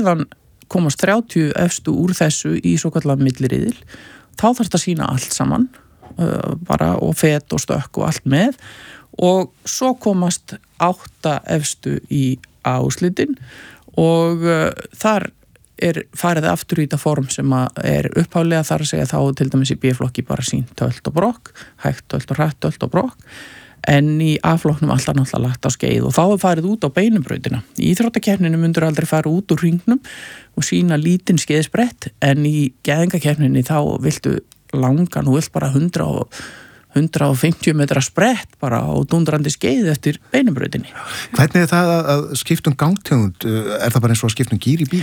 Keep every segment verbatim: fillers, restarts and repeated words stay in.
síðan komast þrjátíu efstu úr þessu í svo kallar milliriðil, þá þarf þetta að sýna allt saman, uh, bara og fet og stökk og allt með, og svo komast átta efstu í A-úrslitin og uh, þar er farið aftur í þetta form sem er upphaflega, þar að segja þá til dæmis í B-flokki bara sínt tölt og brokk, hægt tölt og hrætt tölt og brokk, en í A-flokknum alltaf náttúrulega lagt á skeið og þá er farið út á beinubrautina. Í íþróttakeppninu myndur aldrei fara út úr hringnum og sína lítinn skeiðsbrett, en í geðingakeppninni þá viltu langan og vilt bara hundrað og hundrað og fimmtíu metra sprett bara á dundrandi skeið eftir beinubrautinni. Hvernig er það að skiptum gangtegund? Er það bara eins og að skiptum gír í bíl?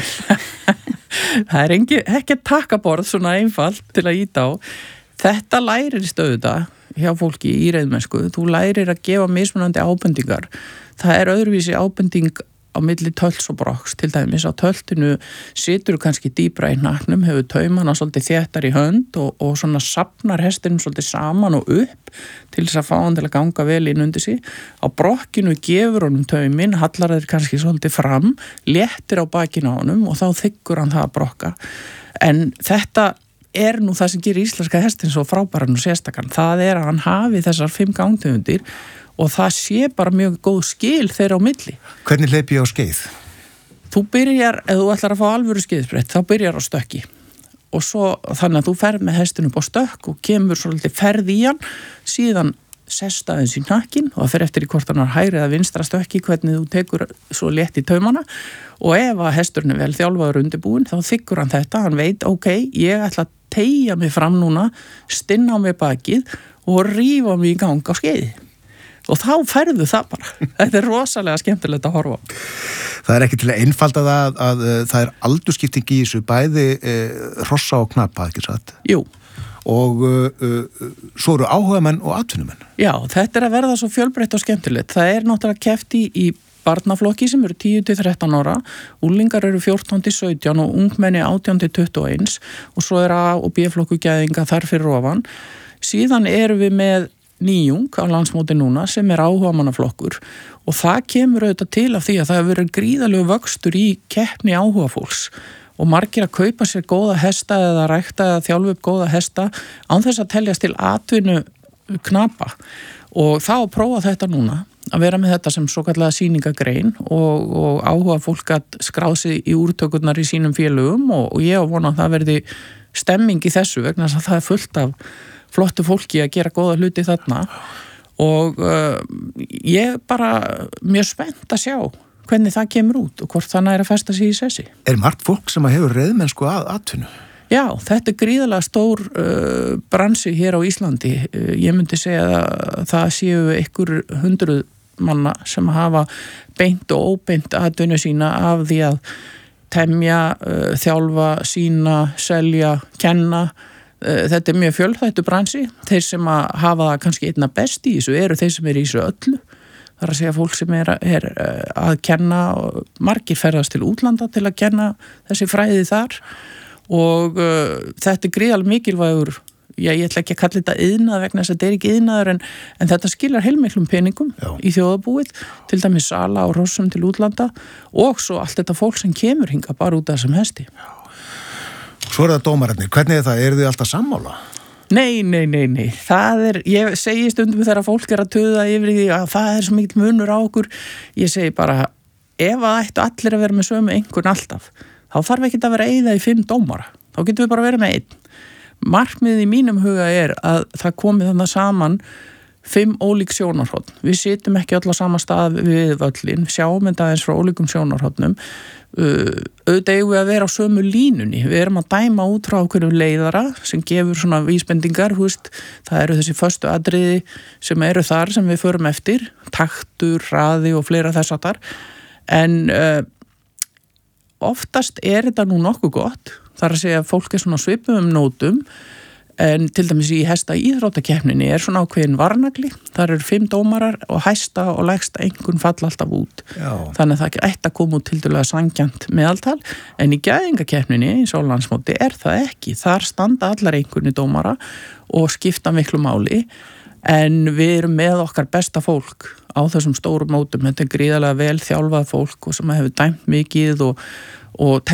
Það er engi, ekki að taka borð svona einfalt til að íta á. Þetta lærir í stöðuða hjá fólki í reiðmennsku. Þú lærir að gefa mismunandi ábendingar. Það er öðruvísi ábending á milli tölts og brokks, til dæmis á töltinu situr kannski dýpra í hnaknum, hefur taumana svolítið þéttar í hönd og, og svona safnar hestinum svolítið saman og upp til þess að fá hann til að ganga vel inn undir sig. Á brokkinu gefur honum taumin, hallar þeir kannski svolítið fram, léttir á bakinu á honum og þá þykkur hann það að brokka. En þetta er nú það sem gerir íslenska hestin svo frábæran og sérstakann. Það er að hann hafi þessar fimm gangtegundir og það sé bara mjög góð skil þeirra á milli. Hvernig hleypi ég á skeið? Þú byrjar, ef þú ætlar að fá alvöru skeiðsbrett, þá byrjar á stökki. Og svo þannig að þú ferð með hestinu upp á stökk og kemur svolítið ferð í hann, síðan sest aðeins í hnakkin og það fer eftir í hvort hann er hægri eða vinstra stökki, hvernig þú tekur svo létt í taumana og ef að hesturinn er vel þjálfaður undirbúinn, þá þykkur hann þetta, hann veit, ok, ég ætla að teygja mig fram núna, stinna á mig bakið og rífa mig í gang á skeiði. Og þá færðu það bara. Þetta er rosalega skemmtilegt að horfa á. Það er ekki til að einfalda það að, að, að það er aldurskipting í þessu bæði e, hrossa og knappa, ekki satt? Jú. Og uh, svo eru áhugamenn og atvinnumenn. Já, þetta er að verða svo fjölbreytt og skemmtilegt. Það er náttúrulega keppt í, í barnaflokki sem eru tíu til þrettán ára, úlingar eru fjórtán til sautján og ungmenni átján til tuttugu og eins og svo er A- og B-flokku gæðinga þar fyrir ofan. Síðan erum við með nýjung á landsmóti núna sem er áhugamannaflokkur og það kemur auðvitað til af því að það hefur verið gríðalegu vöxtur í keppni áhuga fólks og margir að kaupa sér góða hesta eða rækta eða þjálfa upp góða hesta án þess að teljast til atvinnu knapa og þá að prófa þetta núna að vera með þetta sem svo kallega sýningagrein og, og áhuga fólk að skráð sig í úrtökurnar í sínum félögum og, og ég vona að það verði stemming í þessu vegna þess að það er fullt af flottu fólki að gera góða hluti þarna og uh, ég er bara mjög spennt að sjá hvernig það kemur út og hvort það næri að festa sig í sessi. Er margt fólk sem hefur reiðmennsku að atvinnu? Já, þetta er gríðalega stór uh, bransi hér á Íslandi. Uh, ég myndi segja að það séu einhver hundruð manna sem hafa beint og óbeint atvinnu sína af því að temja, uh, þjálfa, sína, selja, kenna. Þetta er mjög fjölþættu bransi. Þeir sem að hafa það kannski einna best í þessu eru þeir sem eru í þessu öllu. Það er að segja fólk sem er, er að kenna og margir ferðast til útlanda til að kenna þessi fræði þar og uh, þetta er gríðal mikilvægur, já ég ætla ekki að kalla þetta iðnað vegna þess að þetta er ekki iðnaður en, en þetta skilar heilmiklum peningum Já. Í þjóðarbúið, til dæmis sala og hrossum til útlanda og svo allt þetta fólk sem kemur hinga bara út af þessum hesti. Já. Svo er það dómararnir. Hvernig er það? Eru þið alltaf sammála? Nei, nei, nei, nei. Það er, ég segi stundum þegar fólk er að tuða yfir því að það er svo mikil munur á okkur. Ég segi bara, ef það ættu allir að vera með sömu einhvern alltaf, þá þarf ekki að vera eyða í fimm dómara. Þá getum við bara að vera með einn. Markmiðið í mínum huga er að það komi þannig saman fimm ólík sjónarhorn. Við situm ekki öll á sama stað við völlin, sjáum þetta eins frá ólíkum sjónarhornum. Uh, auðvitað eigum við að vera á sömu línunni. Við erum að dæma út frá okkur leiðara sem gefur svona vísbendingar, húst, það eru þessi föstu atriði sem eru þar sem við förum eftir, taktur, hraði og fleira þess að þar. En uh, oftast er þetta nú nokkuð gott, þar að segja að fólk er svona svipum nótum, en til dæmis í hesta íþróttakeppninni er svona ákveðin varnagli, þar eru fimm dómarar og hæsta og lægsta einhvern falla alltaf út. Já. Þannig að það ekki ætti að koma út tildulega sangjant meðaltal, en í gæðingakeppninni í Sólandsmóti er það ekki. Þar standa allar einhverni dómara og skipta miklu máli, en við erum með okkar besta fólk á þessum stórum mótum. Þetta er gríðarlega vel þjálfað fólk og sem hefur dæmt mikið og, og